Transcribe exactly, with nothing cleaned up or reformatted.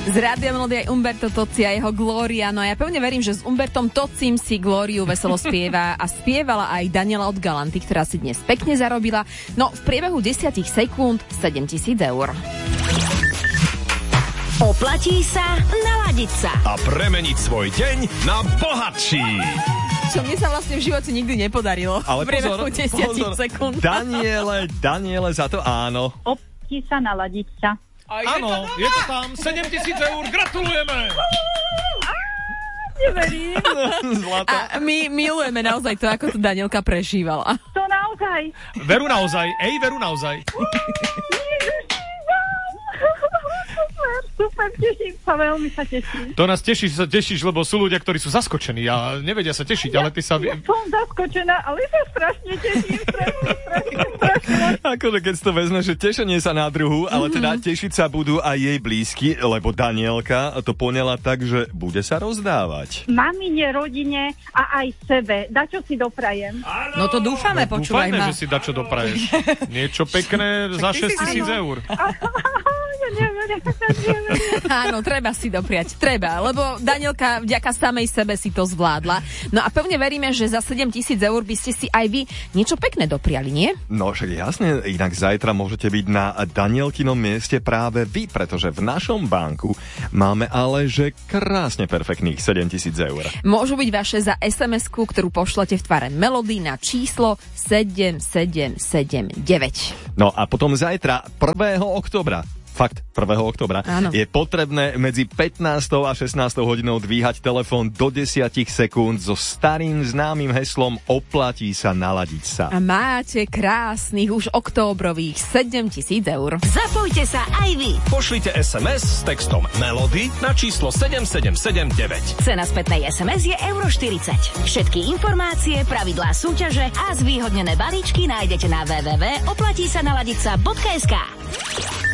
Z Rádia Melody aj Umberto Tozzi a jeho Gloria. No ja pevne verím, že s Umbertom Tozzim si Glóriu veselo spieva a spievala aj Daniela od Galanty, ktorá si dnes pekne zarobila. No v priebehu desať sekúnd sedem tisíc eur. Oplatí sa naladiť sa a premeniť svoj deň na bohatší. Čo mne sa vlastne v živote nikdy nepodarilo. Ale v priebehu pozor, desať pozor. sekúnd. Daniele, Daniele, za to áno. Oplatí sa naladiť sa. Áno, je to tam, sedem tisíc eur, gratulujeme! Neverím. A my milujeme naozaj to, ako to Danielka prežívala. To naozaj. Veru naozaj, ej, veru naozaj. Super, super, teším sa, veľmi sa teším. To nás teší, že sa tešíš, lebo sú ľudia, ktorí sú zaskočení a nevedia sa tešiť, ale ty sa... Ja som zaskočená, ale sa strašne teším, strašne, strašne, strašne. Akože keď si to vezme, že tešenie sa na druhu, ale teda tešiť sa budú aj jej blízky, lebo Danielka to poňala tak, že bude sa rozdávať. Mamine, rodine a aj sebe. Dačo si doprajem. No to dúfame, No, počúvaj dúfajme, ma. že si dačo dopraješ. Niečo pekné za šesť tisíc eur. Áno, treba si dopriať, treba, lebo Danielka vďaka samej sebe si to zvládla. No a pevne veríme, že za sedem tisíc eur by ste si aj vy niečo pekné dopriali, nie? No však jasne, inak zajtra môžete byť na Danielkinom mieste práve vy, pretože v našom banku máme ale že krásne perfektných sedem tisíc eur. Môžu byť vaše za es em esku, ktorú pošlete v tvare Melody na číslo sedem sedem sedem deväť. No a potom zajtra, prvého októbra, fakt, prvého októbra, Áno. je potrebné medzi pätnástou a šestnástou hodinou dvíhať telefón do desať sekúnd so starým známym heslom Oplatí sa naladiť sa. A máte krásnych už októbrových sedem tisíc eur. Zapojte sa aj vy. Pošlite es em es s textom Melody na číslo sedem sedem sedem deväť. Cena spätnej es em es je euro štyridsať. Všetky informácie, pravidlá súťaže a zvýhodnené balíčky nájdete na w w w bodka oplatí sa naladiť sa bodka es ká.